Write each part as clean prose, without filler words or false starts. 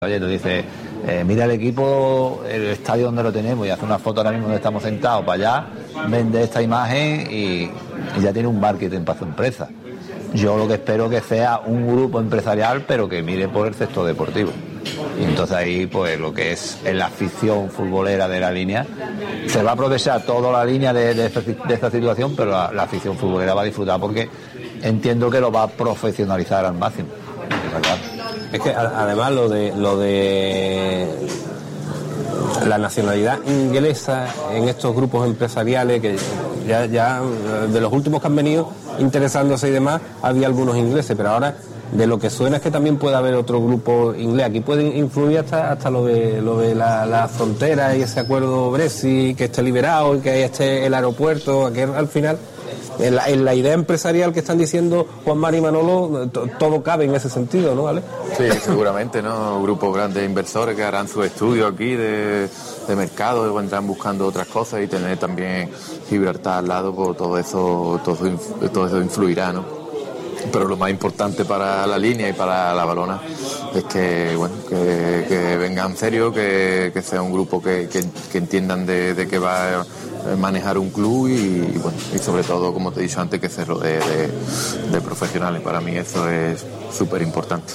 Oye, tú dices, mira el equipo, el estadio donde lo tenemos, y hace una foto ahora mismo donde estamos sentados para allá, vende esta imagen y ya tiene un marketing para su empresa. Yo lo que espero que sea un grupo empresarial, pero que mire por el sector deportivo. Y entonces ahí, pues lo que es la afición futbolera de la línea, se va a aprovechar toda la línea de esta situación, pero la afición futbolera va a disfrutar porque entiendo que lo va a profesionalizar al máximo. Es que además lo de la nacionalidad inglesa en estos grupos empresariales, que ya de los últimos que han venido interesándose y demás, había algunos ingleses, pero ahora de lo que suena es que también puede haber otro grupo inglés. Aquí puede influir hasta lo de la frontera y ese acuerdo Brexit, que esté liberado y que esté el aeropuerto, que al final en la idea empresarial que están diciendo Juan Mari y Manolo, todo cabe en ese sentido, ¿no? ¿Vale? Sí, seguramente, ¿no? Grupos grandes inversores que harán sus estudios aquí de mercado, y vendrán buscando otras cosas, y tener también Gibraltar al lado, pues todo eso influirá, ¿no? Pero lo más importante para la línea y para la Valona es que, bueno, que vengan en serio, que sea un grupo que entiendan de que va a manejar un club y bueno, y sobre todo, como te he dicho antes, que se rodee de profesionales. Para mí eso es súper importante.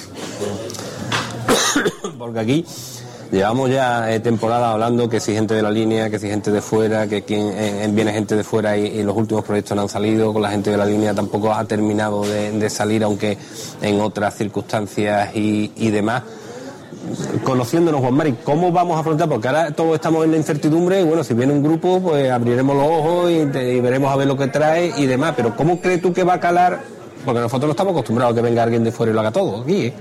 Porque aquí llevamos ya temporada hablando que si gente de la línea, que si gente de fuera, que viene gente de fuera y los últimos proyectos no han salido, con la gente de la línea tampoco ha terminado de salir, aunque en otras circunstancias y demás. Conociéndonos, Juan Mari, ¿cómo vamos a afrontar? Porque ahora todos estamos en la incertidumbre y bueno, si viene un grupo, pues abriremos los ojos y veremos a ver lo que trae y demás, pero ¿cómo crees tú que va a calar? Porque nosotros no estamos acostumbrados a que venga alguien de fuera y lo haga todo aquí, ¿eh?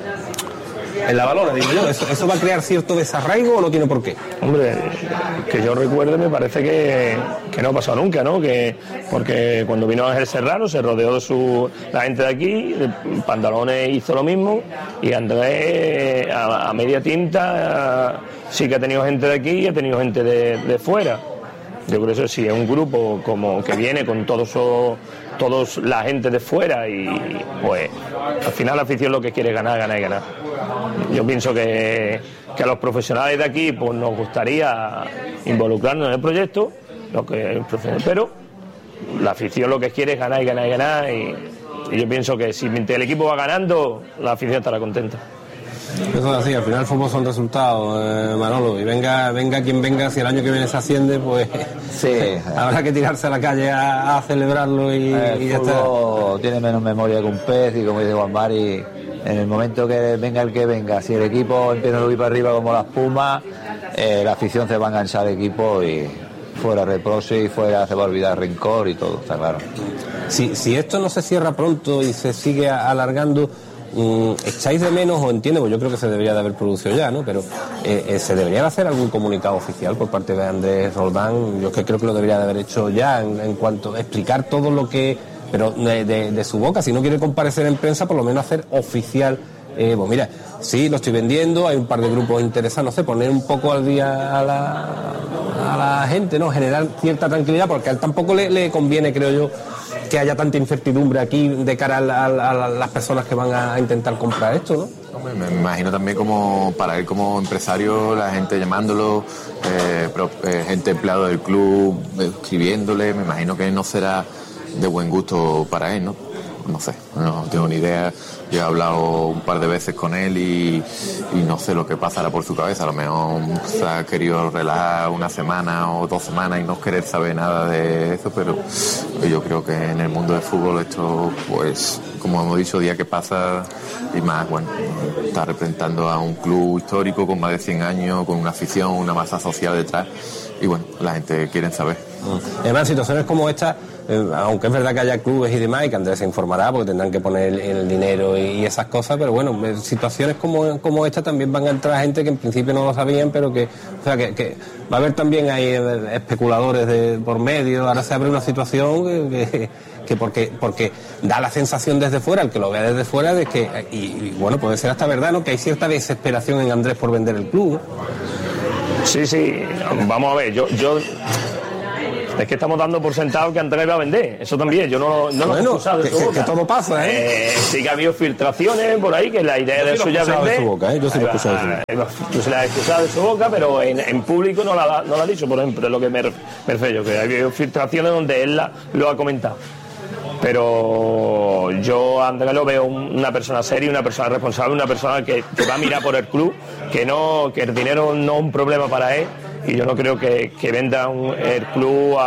En la Valona, digo yo, ¿eso va a crear cierto desarraigo o no tiene por qué? Hombre, que yo recuerde, me parece que no ha pasado nunca, ¿no? Porque cuando vino Ángel Serrano se rodeó de la gente de aquí, Pantalones hizo lo mismo, y Andrés a media tinta sí que ha tenido gente de aquí y ha tenido gente de fuera. Yo creo que eso sí, es un grupo como que viene con todos la gente de fuera, y pues al final la afición lo que quiere es ganar. Yo pienso que a los profesionales de aquí pues nos gustaría involucrarnos en el proyecto, pero la afición lo que quiere es ganar, y yo pienso que si el equipo va ganando, la afición estará contenta. Eso es así, al final el fútbol son resultados, Manolo, y venga quien venga, si el año que viene se asciende, pues sí, habrá que tirarse a la calle a celebrarlo y ya está. Tiene menos memoria que un pez, y como dice Juan Mari, en el momento que venga el que venga, si el equipo empieza a subir para arriba como las Pumas, la afición se va a enganchar al equipo y fuera reproche y fuera se va a olvidar rencor y todo, está claro. Si esto no se cierra pronto y se sigue alargando, ¿echáis de menos, o entiendo, pues yo creo que se debería de haber producido ya, ¿no? Pero ¿se debería de hacer algún comunicado oficial por parte de Andrés Roldán? Yo creo que lo debería de haber hecho ya, en cuanto a explicar todo lo que, pero de su boca, si no quiere comparecer en prensa, por lo menos hacer oficial, pues mira, sí, lo estoy vendiendo, hay un par de grupos interesados, no sé, poner un poco al día a la gente, ¿no? Generar cierta tranquilidad, porque a él tampoco le conviene, creo yo, que haya tanta incertidumbre aquí de cara a las personas que van a intentar comprar esto, ¿no? Hombre, me imagino también como para él como empresario, la gente llamándolo, gente empleado del club escribiéndole, me imagino que no será de buen gusto para él, ¿no? No sé, no tengo ni idea. Yo he hablado un par de veces con él y no sé lo que pasará por su cabeza. A lo mejor se ha querido relajar una semana o 2 semanas y no querer saber nada de eso, pero yo creo que en el mundo del fútbol esto, pues, como hemos dicho, día que pasa, y más, bueno, está representando a un club histórico con más de 100 años, con una afición, una masa social detrás, y bueno, la gente quiere saber. Además, situaciones como esta, aunque es verdad que haya clubes y demás, y que Andrés se informará porque tendrán que poner el dinero y esas cosas, pero bueno, situaciones como esta también van a entrar gente que en principio no lo sabían, pero que va a haber también ahí especuladores por medio. Ahora se abre una situación que porque da la sensación desde fuera, el que lo vea desde fuera, de que, y bueno, puede ser hasta verdad, ¿no?, que hay cierta desesperación en Andrés por vender el club, ¿no? Sí, vamos a ver, yo Es que estamos dando por sentado que Andrés va a vender. Eso también, yo no lo he escuchado de su boca. Que todo pasa, Sí que ha habido filtraciones por ahí, que la idea de suya es vender. Yo sí lo he escuchado de su boca. Tú se la has escuchado de su boca, pero en público no la ha dicho, por ejemplo, es lo que me refiero, que ha habido filtraciones donde él lo ha comentado. Pero yo a Andrés lo veo una persona seria, una persona responsable, una persona que va a mirar por el club, que el dinero no es un problema para él, y yo no creo que venda el club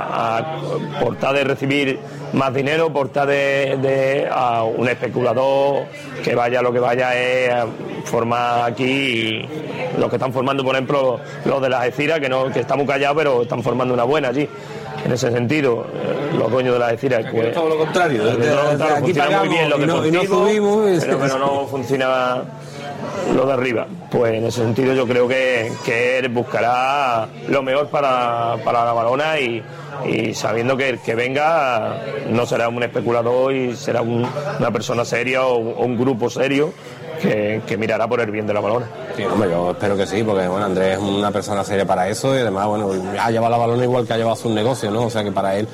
por tal de recibir más dinero, por tal de a un especulador que vaya lo que vaya es a formar aquí, y los que están formando, por ejemplo, los de las Algeciras, que están muy callados, pero están formando una buena allí. En ese sentido, los dueños de las Algeciras, pues, todo lo contrario, aquí funciona muy bien lo deportivo, pero no funciona lo de arriba. Pues en ese sentido yo creo que él buscará lo mejor para la Balona, y sabiendo que el que venga no será un especulador y será una persona seria o un grupo serio que mirará por el bien de la Balona. Sí, hombre, yo espero que sí, porque bueno, Andrés es una persona seria para eso, y además bueno, ha llevado la Balona igual que ha llevado sus negocios, ¿no? O sea que para él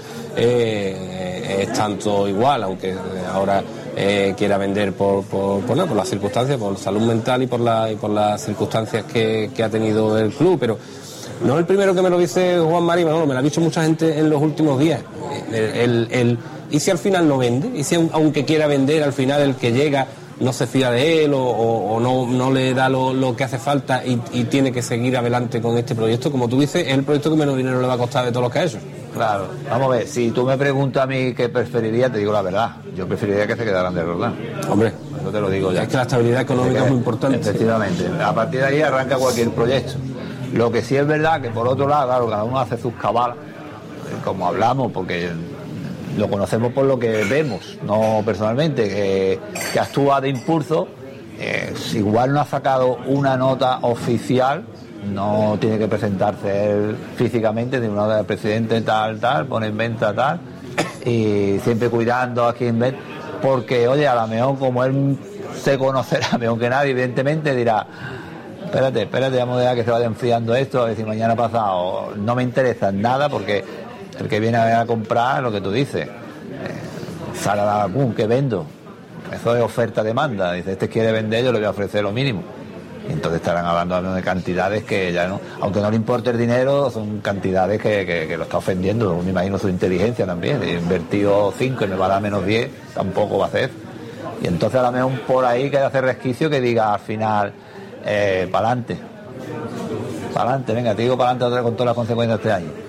es tanto igual, aunque ahora quiera vender por las circunstancias, por salud mental y por las circunstancias que ha tenido el club, pero no es el primero que me lo dice Juan Mari, me lo ha dicho mucha gente en los últimos días. ¿Y si al final no vende? ¿Y si aunque quiera vender, al final el que llega no se fía de él o no le da lo que hace falta y tiene que seguir adelante con este proyecto? Como tú dices, es el proyecto que menos dinero le va a costar de todos los que ha hecho. Claro, vamos a ver, si tú me preguntas a mí qué preferiría, te digo la verdad. Yo preferiría que se quedaran de Roldán. Hombre, yo te lo digo ya. Es que la estabilidad económica es muy importante. Efectivamente, a partir de ahí arranca cualquier proyecto. Lo que sí es verdad que por otro lado, claro, cada uno hace sus cabalas, como hablamos, porque lo conocemos por lo que vemos, no personalmente, que actúa de impulso. Si igual no ha sacado una nota oficial, no tiene que presentarse él físicamente, tiene una nota del presidente tal, pone en venta tal, y siempre cuidando a quien ve, porque oye, a lo mejor como él se conocerá mejor que nadie, evidentemente dirá: espérate, vamos a dejar que se vaya enfriando esto, a ver si mañana pasado no me interesa nada, porque el que viene a comprar, lo que tú dices, sale a la vacuna, ¿qué vendo? Eso es oferta-demanda. Dice, este quiere vender, yo le voy a ofrecer lo mínimo. Y entonces estarán hablando de cantidades que ya no, aunque no le importe el dinero, son cantidades que lo está ofendiendo. Me imagino su inteligencia también. He invertido 5 y me va a dar menos 10, tampoco va a hacer. Y entonces a lo mejor por ahí que hace resquicio que diga al final, para adelante, venga, te digo para adelante con todas las consecuencias de este año.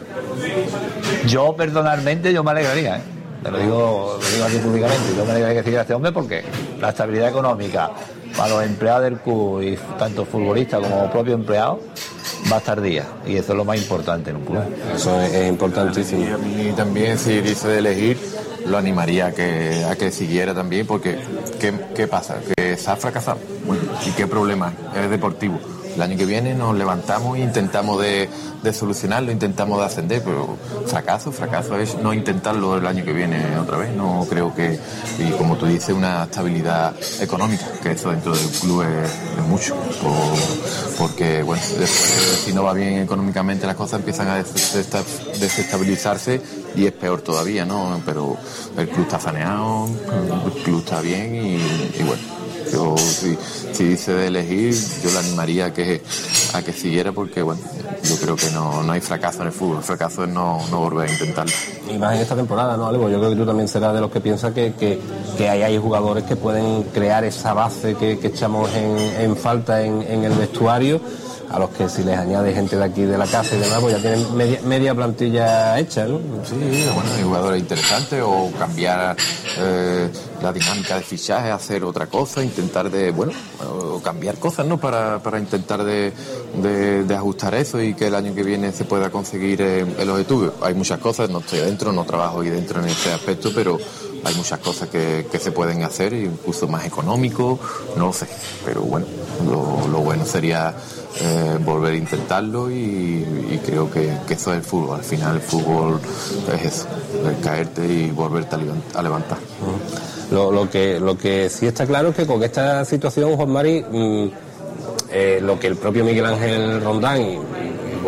Yo personalmente me alegraría, te lo digo aquí públicamente, yo me alegraría que siguiera este hombre, porque la estabilidad económica para los empleados del club, y tanto futbolistas como propios empleados, va a estar día, y eso es lo más importante en un club. Eso es importantísimo. Y a mí también, si dice de elegir, lo animaría a que siguiera también, porque ¿qué pasa? Que se ha fracasado. Bueno, ¿y qué problema? Es deportivo. El año que viene nos levantamos e intentamos de solucionarlo, intentamos de ascender, pero fracaso es no intentarlo el año que viene otra vez. No creo que, y como tú dices, una estabilidad económica, que eso dentro del club es mucho, porque bueno, después, si no va bien económicamente, las cosas empiezan a desestabilizarse y es peor todavía, ¿no? Pero el club está saneado, el club está bien y bueno. Yo, si dice de elegir, yo le animaría a que siguiera, porque bueno, yo creo que no hay fracaso en el fútbol. El fracaso es no volver a intentarlo. Y más en esta temporada, ¿no, Alejo? Yo creo que tú también serás de los que piensan que hay jugadores que pueden crear esa base que echamos en falta en el vestuario, a los que si les añade gente de aquí de la casa y demás, pues ya tienen media plantilla hecha, ¿no? Sí, bueno, hay jugadores interesantes, o cambiar la dinámica de fichaje, hacer otra cosa, intentar o cambiar cosas, ¿no? Para intentar de ajustar eso y que el año que viene se pueda conseguir el objetivo. Hay muchas cosas, no estoy dentro, no trabajo ahí dentro en ese aspecto, pero hay muchas cosas que se pueden hacer, incluso más económico, no lo sé, pero bueno, lo bueno sería volver a intentarlo, y creo que eso es el fútbol. Al final el fútbol es eso, el caerte y volverte a levantar. Lo que sí está claro es que con esta situación, Juan Mari, lo que el propio Miguel Ángel Roldán y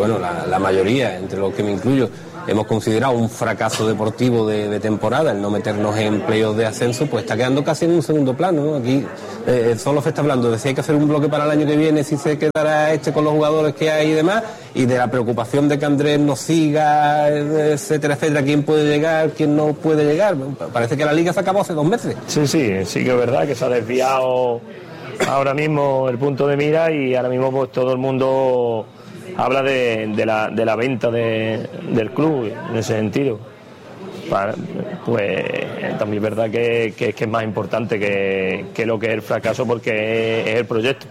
bueno, la mayoría, entre los que me incluyo, hemos considerado un fracaso deportivo de temporada, el no meternos en playoffs de ascenso, pues está quedando casi en un segundo plano, ¿no? Aquí solo se está hablando de si hay que hacer un bloque para el año que viene, si se quedará con los jugadores que hay y demás, y de la preocupación de que Andrés no siga, etcétera, etcétera, quién puede llegar, quién no puede llegar. Parece que la liga se acabó hace 2 meses. Sí que es verdad que se ha desviado ahora mismo el punto de mira y ahora mismo pues todo el mundo habla de la venta del club en ese sentido. Pues también es verdad que es más importante que lo que es el fracaso, porque es el proyecto.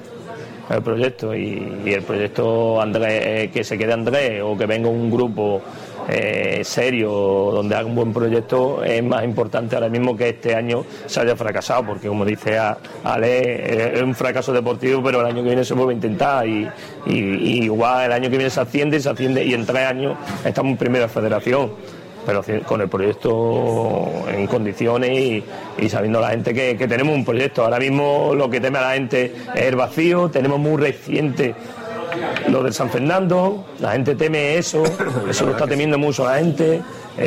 Y el proyecto Andrés, que se quede Andrés o que venga un grupo serio donde haga un buen proyecto, es más importante ahora mismo que este año se haya fracasado, porque como dice Ale, es un fracaso deportivo, pero el año que viene se vuelve a intentar y igual el año que viene se asciende y en 3 años estamos en primera federación, pero con el proyecto en condiciones y sabiendo la gente que tenemos un proyecto. Ahora mismo lo que teme a la gente es el vacío, tenemos muy reciente lo del San Fernando, la gente teme eso lo está temiendo mucho la gente,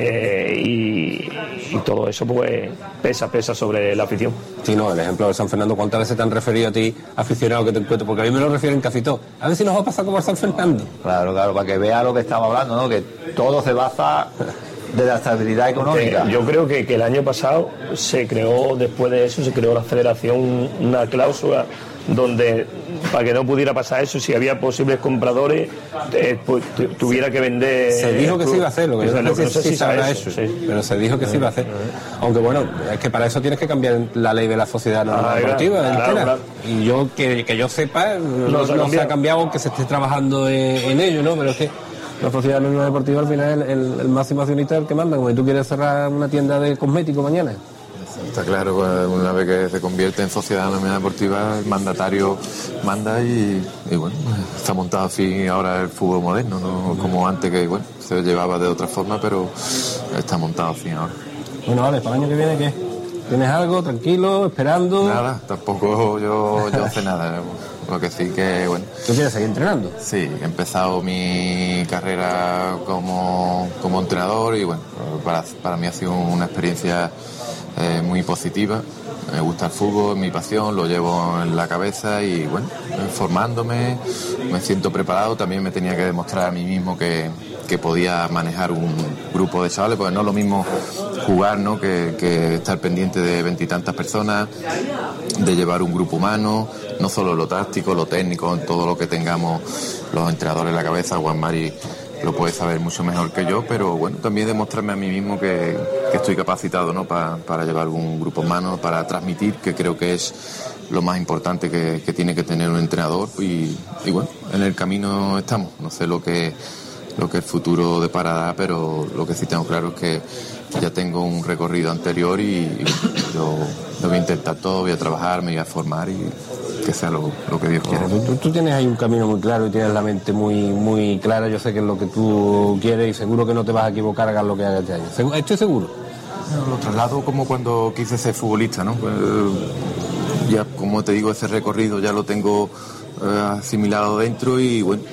y todo eso pues pesa sobre la afición. Sí, no, el ejemplo del San Fernando, ¿cuántas veces te han referido a ti, aficionado, que te encuentro? Porque a mí me lo refieren casi todo. A ver si nos va a pasar como al San Fernando. Claro, para que vea lo que estamos hablando, ¿no? Que todo se basa de la estabilidad económica. Yo creo que el año pasado se creó, después de eso, se creó la federación una cláusula donde, para que no pudiera pasar eso, si había posibles compradores, pues tuviera que vender. Se dijo que se iba a hacer, lo que yo no sé si sabrá eso, sí. Pero se dijo que se iba a hacer. Aunque bueno, es que para eso tienes que cambiar la ley de la sociedad deportiva entera. Claro. Y yo, que yo sepa, no se ha cambiado, aunque se esté trabajando en ello, ¿no? Pero es que la sociedad anónima deportiva al final es el máximo accionista el que manda. Como si tú quieres cerrar una tienda de cosméticos mañana. Está claro, una vez que se convierte en sociedad anónima deportiva, el mandatario manda y bueno, está montado así ahora el fútbol moderno, no como antes, que bueno, se llevaba de otra forma, pero está montado así ahora. Bueno, vale, ¿para el año que viene qué? ¿Tienes algo? ¿Tranquilo? ¿Esperando? Nada, tampoco yo sé nada. Lo que sí que, bueno... ¿Tú quieres seguir entrenando? Sí, he empezado mi carrera como entrenador y bueno, para mí ha sido una experiencia muy positiva. Me gusta el fútbol, mi pasión, lo llevo en la cabeza y bueno, formándome, me siento preparado. También me tenía que demostrar a mí mismo que podía manejar un grupo de chavales, porque no es lo mismo jugar, ¿no? que estar pendiente de 20 y tantas personas, de llevar un grupo humano, no solo lo táctico, lo técnico, en todo lo que tengamos los entrenadores en la cabeza. Juan Mari lo puede saber mucho mejor que yo, pero bueno, también demostrarme a mí mismo que estoy capacitado, ¿no? para llevar un grupo humano, para transmitir, que creo que es lo más importante que tiene que tener un entrenador, y bueno, en el camino estamos. No sé lo que el futuro deparará, pero lo que sí tengo claro es que ya tengo un recorrido anterior y yo voy a intentar todo, voy a trabajar, me voy a formar y que sea lo que Dios quiera. Tú tienes ahí un camino muy claro y tienes la mente muy, muy clara. Yo sé que es lo que tú quieres y seguro que no te vas a equivocar, hagas lo que hagas este año. Estoy seguro. Lo traslado como cuando quise ser futbolista, ¿no? Pues, ya, como te digo, ese recorrido ya lo tengo asimilado dentro y bueno,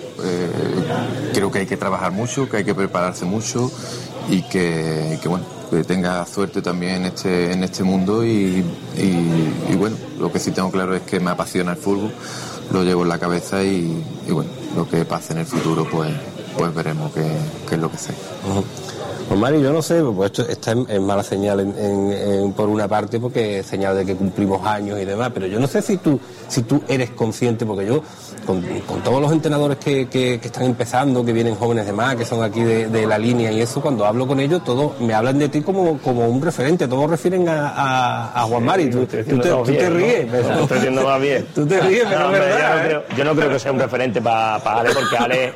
creo que hay que trabajar mucho, que hay que prepararse mucho y que bueno, que tenga suerte también en este mundo y bueno, lo que sí tengo claro es que me apasiona el fútbol, lo llevo en la cabeza y bueno, lo que pase en el futuro pues veremos qué es lo que sé. Uh-huh. Pues Mari, yo no sé, pues esto está en mala señal por una parte, porque es señal de que cumplimos años y demás, pero yo no sé si tú eres consciente, porque yo, con todos los entrenadores que están empezando, que vienen jóvenes de más, que son aquí de la línea y eso, cuando hablo con ellos, todos me hablan de ti como un referente, todos refieren a Juan Mari. Tú te ríes, ¿no? Pero... Estoy haciendo más bien. Tú te ríes, pero no, es verdad. Yo no creo que sea un referente para Ale, porque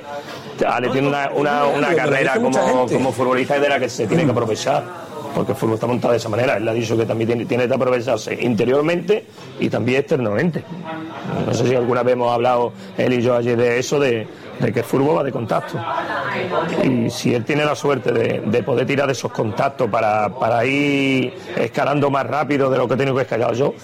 Ale tiene una carrera como futbolista de la que se tiene que aprovechar, porque el fútbol está montado de esa manera. Él ha dicho que también tiene que aprovecharse interiormente y también externamente. No sé si alguna vez hemos hablado él y yo ayer de eso, de que el fútbol va de contacto, y si él tiene la suerte de poder tirar de esos contactos para ir escalando más rápido de lo que he tenido que escalar yo,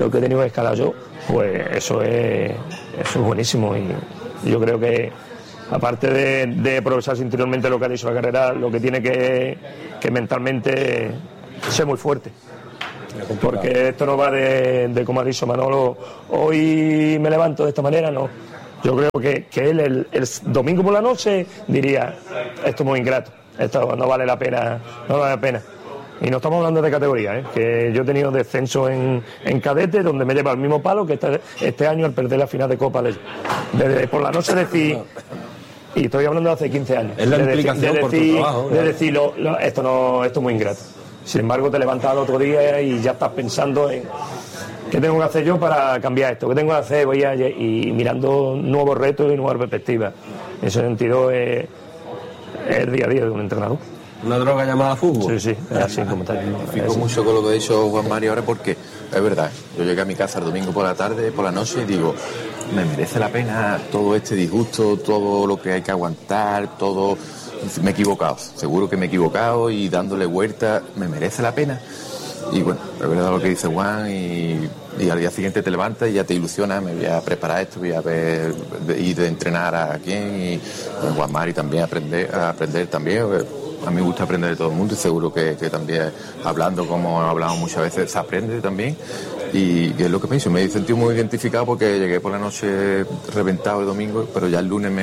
pues eso es buenísimo. Y yo creo que aparte de progresarse interiormente lo que ha dicho la carrera, lo que tiene que mentalmente ser muy fuerte. Porque esto no va de como ha dicho Manolo, hoy me levanto de esta manera, no. Yo creo que él el domingo por la noche diría, esto es muy ingrato, esto no vale la pena, no vale la pena. Y no estamos hablando de categoría, que yo he tenido descenso en cadete, donde me lleva el mismo palo que este año al perder la final de Copa de por la noche decir, y estoy hablando de hace 15 años, es la implicación por tu trabajo, de decir, esto es muy ingrato. Sin embargo, te levantas al otro día y ya estás pensando en qué tengo que hacer yo para cambiar esto, qué tengo que hacer, y mirando nuevos retos y nuevas perspectivas. En ese sentido es el día a día de un entrenador. ¿Una droga llamada fútbol? Sí, así como está. Me identifico mucho con lo que ha dicho Juan Mario ahora, porque es verdad, yo llegué a mi casa el domingo por la tarde, por la noche, y digo, me merece la pena todo este disgusto, todo lo que hay que aguantar, todo. Me he equivocado, seguro que me he equivocado, y dándole vuelta, me merece la pena. Y bueno, es verdad lo que dice Juan, y al día siguiente te levantas y ya te ilusionas, me voy a preparar esto, voy a ver, ir de entrenar a quién, y pues, Juan Mari también a aprender también. A mí me gusta aprender de todo el mundo, y seguro que también hablando, como hablamos muchas veces, se aprende también. Y es lo que pienso, me he sentido muy identificado porque llegué por la noche reventado el domingo, pero ya el lunes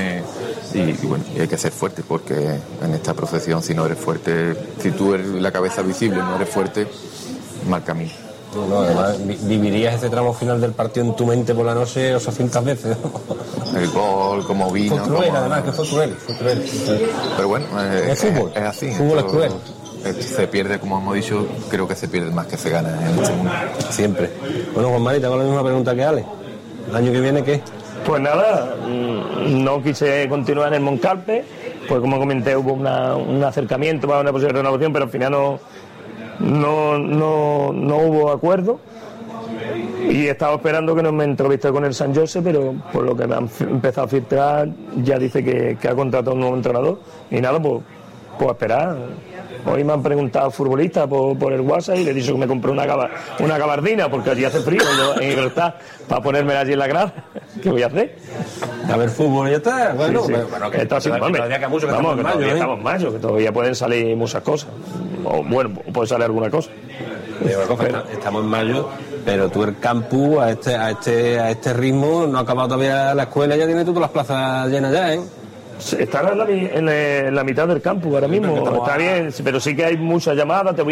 y hay que ser fuerte, porque en esta profesión, si no eres fuerte, si tú eres la cabeza visible y no eres fuerte, mal camino. No, además vivirías ese tramo final del partido en tu mente por la noche 800 veces. El gol, como vino. Fue cruel, además, que fue cruel. Pero bueno, es fútbol. Es así. El fútbol es cruel. Se pierde, como hemos dicho, creo que se pierde más que se gana en este mundo. Siempre. Bueno, Juan Mari, te hago la misma pregunta que Ale. ¿El año que viene qué? Pues nada, no quise continuar en el Moncalpe, pues como comenté hubo un acercamiento para una posible renovación, pero al final no hubo acuerdo. Y estaba esperando que no me entreviste con el San Jose, pero por lo que me han empezado a filtrar ya dice que ha contratado un nuevo entrenador. Y nada, pues esperar. Hoy me han preguntado futbolistas por el WhatsApp y le he dicho que me compré una gabardina porque allí hace frío en Gibraltar para ponérmela allí en la grada. ¿Qué voy a hacer? A ver fútbol y ya está. Bueno, sí. Bueno, que estamos en mayo, que todavía pueden salir muchas cosas. O bueno, puede salir alguna cosa. Estamos en mayo, pero tú el campus a este ritmo no ha acabado todavía la escuela, ya tiene todas las plazas llenas ya, ¿eh? Estará en la mitad del campus ahora mismo, está bien, pero sí que hay muchas llamadas, te voy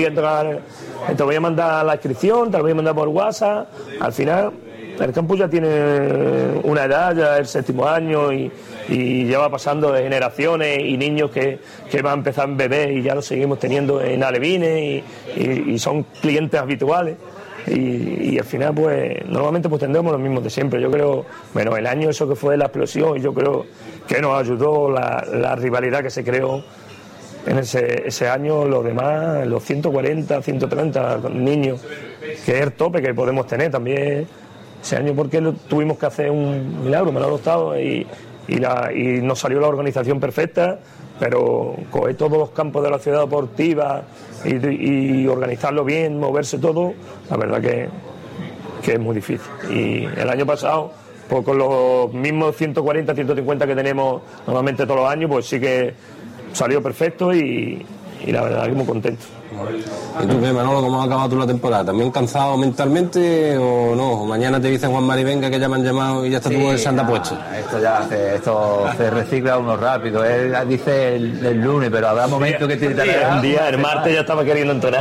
a mandar la inscripción, te la voy a mandar por WhatsApp. Al final el campus ya tiene una edad, ya es el 7º año y ya va pasando de generaciones y niños que van a empezar en bebés y ya los seguimos teniendo en alevines y son clientes habituales. Y al final pues normalmente pues tendremos los mismos de siempre. Yo creo, bueno, el año eso que fue la explosión, y yo creo que nos ayudó la rivalidad que se creó en ese año. Los demás, los 140, 130 niños, que es el tope que podemos tener también ese año, porque tuvimos que hacer un milagro, Manolo Estado, y nos salió la organización perfecta, pero coger todos los campos de la ciudad deportiva y organizarlo bien, moverse todo, la verdad que es muy difícil. Y el año pasado, pues con los mismos 140, 150 que tenemos normalmente todos los años, pues sí que salió perfecto y la verdad que muy contento. ¿Y tú qué, Manolo, cómo has acabado tú la temporada? ¿También cansado mentalmente o no? ¿O mañana te dicen Juan Mari, venga, que ya me han llamado y ya está tu el Santa puesto? Esto se recicla uno rápido. Él dice el lunes, pero habrá momentos que te el martes ya estaba queriendo entrenar.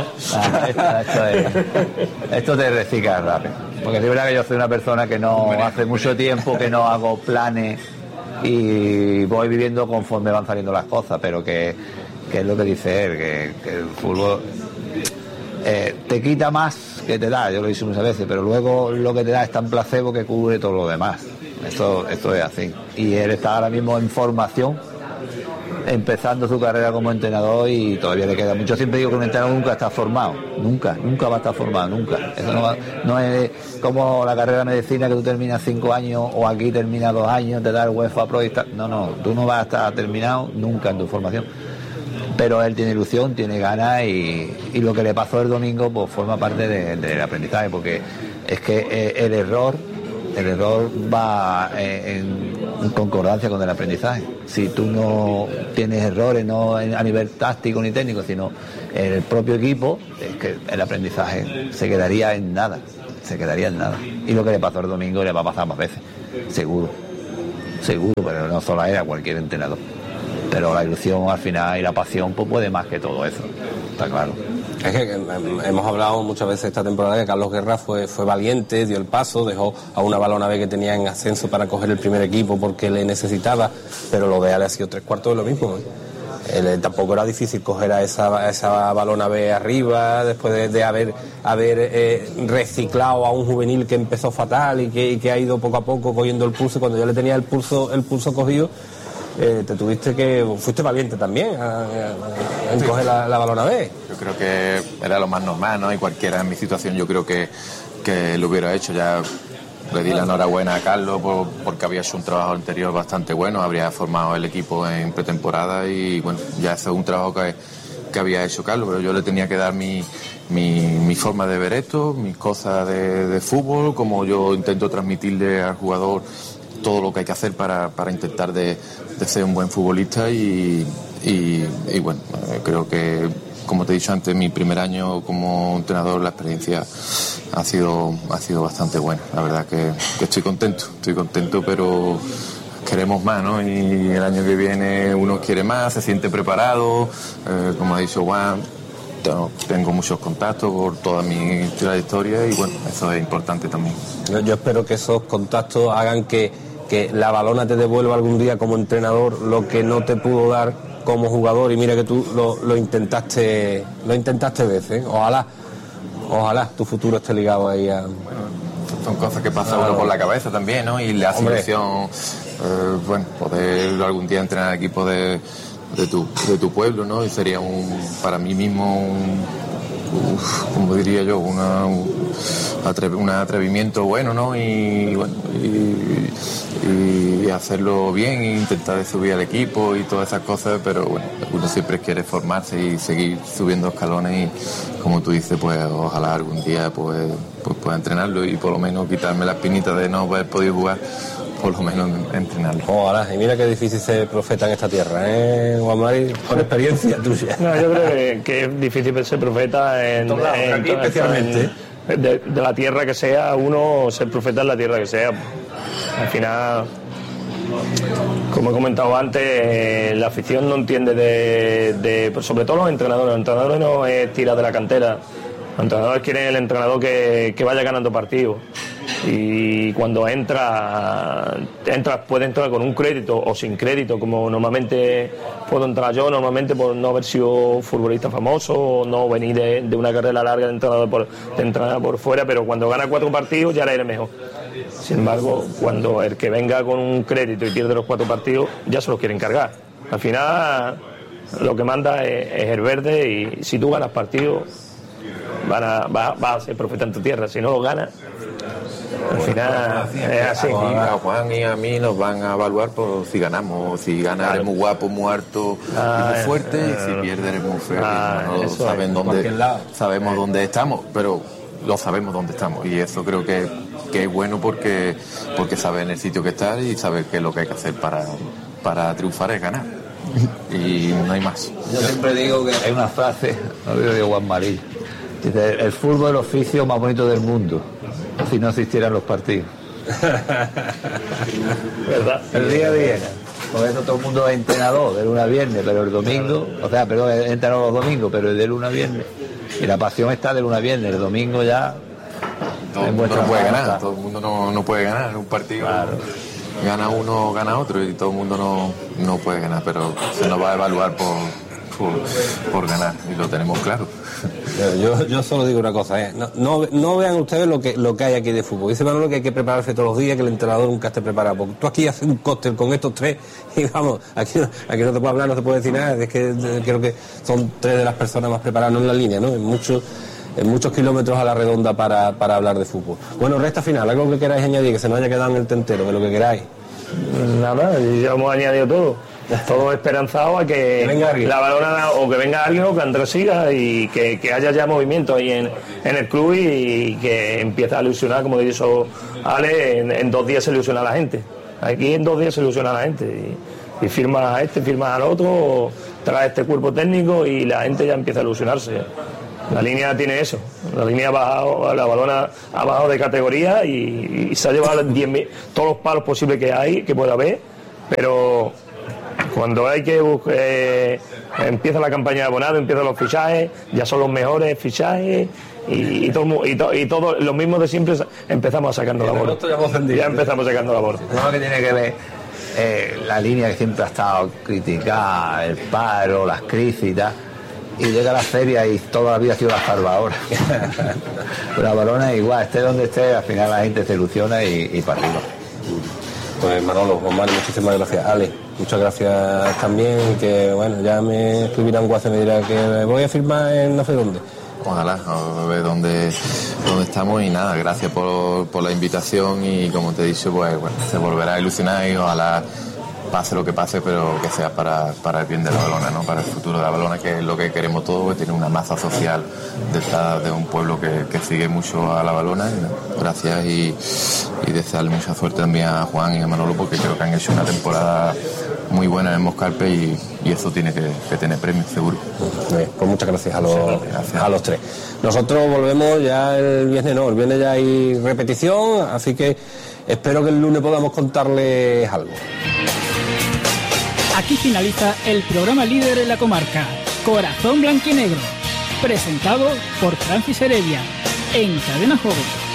Esto te recicla rápido. Porque es verdad que yo soy una persona que no hace mucho tiempo que no hago planes y voy viviendo conforme van saliendo las cosas, pero que es lo que dice él, que el fútbol te quita más que te da, yo lo he dicho muchas veces, pero luego lo que te da es tan placebo que cubre todo lo demás. Esto es así. Y él está ahora mismo en formación, empezando su carrera como entrenador, y todavía le queda mucho. Yo siempre digo que un entrenador nunca está formado, nunca va a estar formado, nunca. Eso no es como la carrera de medicina, que tú terminas 5 años o aquí terminas 2 años, te da el UEFA Pro y tal. No, tú no vas a estar terminado nunca en tu formación. Pero él tiene ilusión, tiene ganas, y lo que le pasó el domingo pues forma parte del aprendizaje, porque es que el error va en concordancia con el aprendizaje. Si tú no tienes errores, no a nivel táctico ni técnico, sino en el propio equipo, es que el aprendizaje se quedaría en nada. Y lo que le pasó el domingo le va a pasar más veces, seguro, pero no solo a él, a cualquier entrenador. Pero la ilusión al final y la pasión pues puede más que todo eso, está claro. Es que hemos hablado muchas veces esta temporada que Carlos Guerra fue valiente, dio el paso, dejó a una Balona B que tenía en ascenso para coger el primer equipo porque le necesitaba, pero lo de Ale ha sido 3/4 de lo mismo, ¿eh? Tampoco era difícil coger a esa Balona B arriba después de haber reciclado a un juvenil que empezó fatal y que ha ido poco a poco cogiendo el pulso. Cuando yo le tenía el pulso cogido, fuiste valiente también en coger la Balona B. Yo creo que era lo más normal, ¿no? Y cualquiera en mi situación yo creo que lo hubiera hecho. Ya le di la enhorabuena a Carlos porque había hecho un trabajo anterior bastante bueno, habría formado el equipo en pretemporada y bueno, ya ese es un trabajo que había hecho Carlos, pero yo le tenía que dar mi forma de ver esto, mis cosas de fútbol, como yo intento transmitirle al jugador todo lo que hay que hacer para intentar de ser un buen futbolista y bueno, creo que, como te he dicho antes, mi primer año como entrenador, la experiencia ha sido bastante buena. La verdad que estoy contento, pero queremos más, ¿no? Y el año que viene uno quiere más, se siente preparado, como ha dicho Juan, tengo muchos contactos por toda mi trayectoria y bueno, eso es importante también. Yo espero que esos contactos hagan que la Balona te devuelva algún día como entrenador lo que no te pudo dar como jugador, y mira que tú lo intentaste veces, ¿eh? Ojalá tu futuro esté ligado ahí a... Bueno, son cosas que pasa uno por la cabeza también, ¿no? Y le hace ilusión, poder algún día entrenar al equipo de tu pueblo, ¿no? Y sería para mí mismo como diría yo, un atrevimiento bueno, ¿no? Y bueno, y hacerlo bien e intentar subir al equipo y todas esas cosas, pero bueno, uno siempre quiere formarse y seguir subiendo escalones y como tú dices, pues ojalá algún día pues pueda entrenarlo y por lo menos quitarme la espinita de no haber podido jugar, por lo menos entrenarlo. Ojalá, y mira qué difícil ser profeta en esta tierra, ¿eh, Juan Mari? Con experiencia tuya. No, yo creo que es difícil ser profeta aquí especialmente. De la tierra que sea, uno ser profeta en la tierra que sea. Al final, como he comentado antes, la afición no entiende sobre todo los entrenadores no es tirar de la cantera. Los entrenadores quieren el entrenador que vaya ganando partidos. Y cuando puede entrar con un crédito o sin crédito, como normalmente puedo entrar yo, normalmente por no haber sido futbolista famoso o no venir de una carrera larga de entrenador por fuera, pero cuando gana 4 partidos ya eres mejor. Sin embargo, cuando el que venga con un crédito y pierde los 4 partidos, ya se los quieren cargar. Al final, lo que manda es el verde, y si tú ganas partidos, vas a ser profeta en tu tierra. Si no lo ganas, al final es así. A Juan y a mí nos van a evaluar por si ganamos. Si gana eres muy guapo, muy alto y muy fuerte, y si pierde eres muy feo. Sabemos dónde estamos, pero lo sabemos dónde estamos, y eso creo que es bueno porque sabes en el sitio que estás y sabes qué es lo que hay que hacer para triunfar, es ganar. Y no hay más. Yo siempre digo que hay una frase, no lo digo Juan Marí, dice: el fútbol es el oficio más bonito del mundo, si no existieran los partidos. ¿Verdad? El día a día. Por eso todo el mundo es entrenador de lunes a viernes, pero el domingo, es entrenador los domingos, pero el de lunes a viernes. Y la pasión está de lunes a viernes, el domingo ya. Todo el mundo no puede ganar, todo el mundo no puede ganar un partido. Claro. Gana uno, gana otro, y todo el mundo no puede ganar, pero se nos va a evaluar por ganar, y lo tenemos claro. Yo solo digo una cosa, no vean ustedes lo que hay aquí de fútbol. Dice Manolo que hay que prepararse todos los días, que el entrenador nunca esté preparado, porque tú aquí haces un cóctel con estos 3 y vamos, aquí no te puedo hablar, no te puedo decir nada. Es que creo que son 3 de las personas más preparadas, no en la línea, ¿no? En muchos kilómetros a la redonda para hablar de fútbol. Bueno, resta final, algo que queráis añadir, que se nos haya quedado en el tintero, de lo que queráis. Nada, ya hemos añadido todo esperanzado a que la Balona, o que venga alguien, o que Andrés siga, y que haya ya movimiento ahí en el club, y que empiece a ilusionar, como dice Ale, en 2 días se ilusiona a la gente. Aquí en 2 días se ilusiona la gente y firma a este, firma al otro, trae este cuerpo técnico y la gente ya empieza a ilusionarse. La línea tiene eso, la línea ha bajado, la Balona ha bajado de categoría y se ha llevado todos los palos posibles que pueda haber, pero cuando hay que empieza la campaña de abonado, empiezan los fichajes, ya son los mejores fichajes y todos los mismos de siempre empezamos sacando la borda. Ya empezamos sacando la borda. Lo que tiene que ver la línea que siempre ha estado criticada, el paro, las crisis y tal, y llega a la feria y toda la vida ha sido la salvadora. La Balona es igual, esté donde esté, al final la gente se ilusiona y para arriba. Pues Manolo, Omar, muchísimas gracias. Ale, muchas gracias también, que bueno, ya me escribirá un WhatsApp y me dirá que voy a firmar en no sé dónde. Ojalá, a ver dónde estamos y nada, gracias por la invitación y como te he dicho, pues bueno, se volverá a ilusionar y ojalá pase lo que pase, pero que sea para el bien de la Balona, ¿no? Para el futuro de la Balona, que es lo que queremos todos, que tiene una masa social de un pueblo que sigue mucho a la Balona. Y gracias y desearle mucha suerte también a Juan y a Manolo, porque creo que han hecho una temporada muy buena en Moscarpe y eso tiene que tener premios, seguro. Bien, pues muchas gracias a los tres. Nosotros volvemos ya el viernes ya hay repetición, así que espero que el lunes podamos contarles algo. Aquí finaliza el programa líder en la comarca, Corazón Blanquinegro, presentado por Francis Heredia, en Cadena Joven.